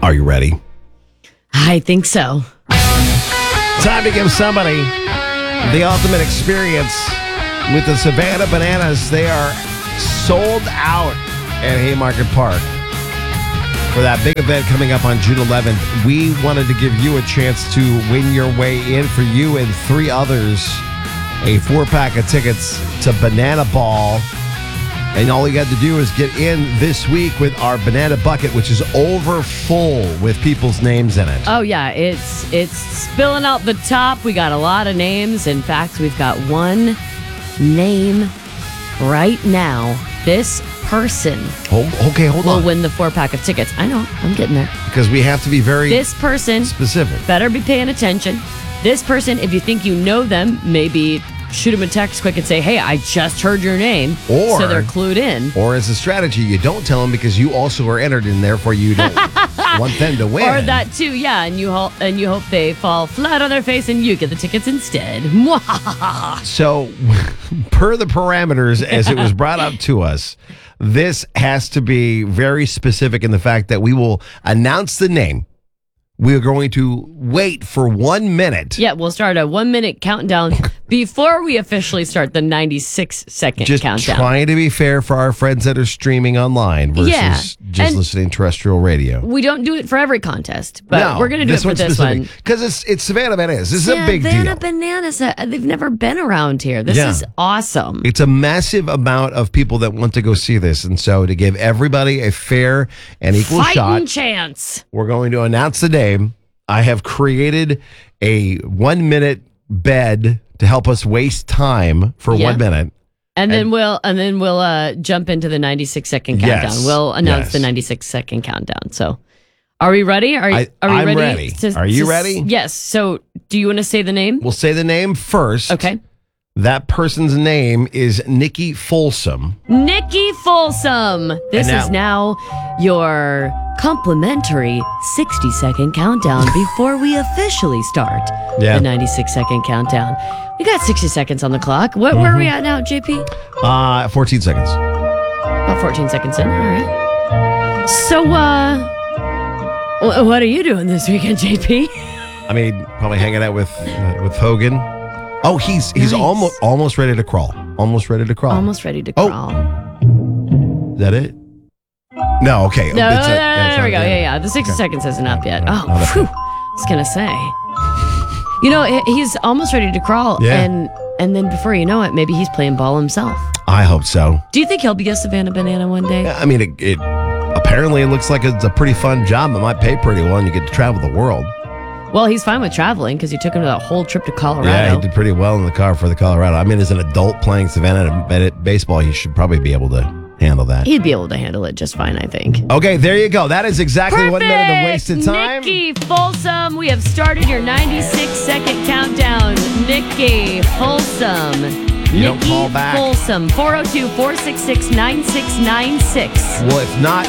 Are you ready? I think so. Time to give somebody the ultimate experience with the Savannah Bananas. They are sold out at Haymarket Park for that big event coming up on June 11th. We wanted to give you a chance to win your way in, for you and 3 others, a 4-pack of tickets to Banana Ball. And all you got to do is get in this week with our banana bucket, which is over full with people's names in it. Oh, yeah. It's spilling out the top. We got a lot of names. In fact, we've got one name right now. This person will win the 4-pack of tickets. I know. I'm getting there. Because we have to be very This person specific. Better be paying attention. This person, if you think you know them, maybe shoot them a text quick and say, hey, I just heard your name. So they're clued in. Or as a strategy, you don't tell them because you also are entered and therefore you don't want them to win. Or that too, yeah. And you hope they fall flat on their face and you get the tickets instead. So, per the parameters as it was brought up to us, this has to be very specific in the fact that we will announce the name. We are going to wait for 1 minute. Yeah, we'll start a 1-minute countdown before we officially start the 96-second countdown. Just trying to be fair for our friends that are streaming online versus just listening terrestrial radio. We don't do it for every contest, but we're going to do it for this one. Because it's Savannah Bananas. This is a big deal. Savannah Bananas, they've never been around here. This is awesome. It's a massive amount of people that want to go see this. And so to give everybody a fair and equal Fighting chance, we're going to announce the name. I have created a 1-minute bed to help us waste time for 1 minute. And then we'll jump into the 96-second countdown. Yes, we'll announce the 96-second countdown. So, are we ready? Are we I'm ready? ready. Are you ready? Yes. So, do you want to say the name? We'll say the name first. Okay. That person's name is Nikki Folsom. Nikki Folsom. This is now your complimentary 60-second countdown before we officially start the 96-second countdown. We got 60 seconds on the clock. Where are we at now, JP? 14 seconds. About 14 seconds in. All right. So, what are you doing this weekend, JP? I mean, probably hanging out with Hogan. Oh, he's Nice. almost ready to crawl. Almost ready to crawl. Almost ready to crawl. Is that it? No, okay. No, there we go. Yeah. The 60 seconds isn't up yet. Oh, phew. I was going to say. You know, he's almost ready to crawl. Yeah. And then before you know it, maybe he's playing ball himself. I hope so. Do you think he'll be a Savannah Banana one day? I mean, it apparently it looks like it's a pretty fun job. It might pay pretty well and you get to travel the world. Well, he's fine with traveling because you took him to that whole trip to Colorado. Yeah, he did pretty well in the car for the Colorado. I mean, as an adult playing Savannah baseball, he should probably be able to handle that. He'd be able to handle it just fine, I think. Okay, there you go. That is exactly 1 minute of wasted time. Nikki Folsom, we have started your 96-second countdown. Nikki Folsom. You don't call back. Folsom, 402-466-9696. Well, if not,